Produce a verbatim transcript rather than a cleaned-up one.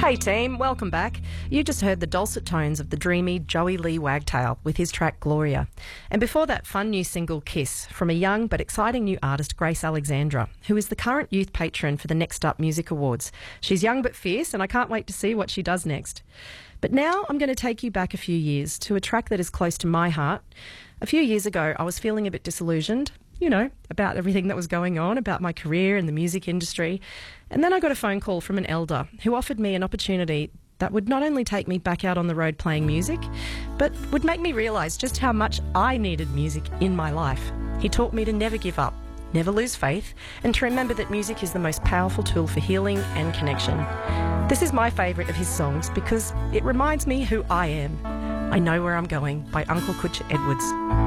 Hey team, welcome back. You just heard the dulcet tones of the dreamy Joey Lee Wagtail with his track Gloria. And before that, fun new single Kiss from a young but exciting new artist, Grace Alexandra, who is the current youth patron for the Next Up Music Awards. She's young but fierce, and I can't wait to see what she does next. But now I'm going to take you back a few years to a track that is close to my heart. A few years ago, I was feeling a bit disillusioned, you know, about everything that was going on, about my career in the music industry. And then I got a phone call from an elder who offered me an opportunity that would not only take me back out on the road playing music, but would make me realise just how much I needed music in my life. He taught me to never give up, never lose faith, and to remember that music is the most powerful tool for healing and connection. This is my favourite of his songs because it reminds me who I am. I Know Where I'm Going by Uncle Kutcha Edwards.